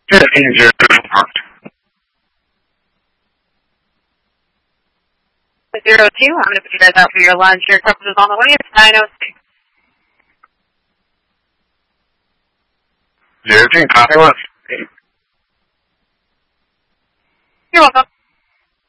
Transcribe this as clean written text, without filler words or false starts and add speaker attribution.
Speaker 1: 1502 marked.
Speaker 2: 02, I'm going to put you guys out for your lunch. Your cup is on the way. It's 9:06.
Speaker 1: 02, copy one.
Speaker 2: You're welcome.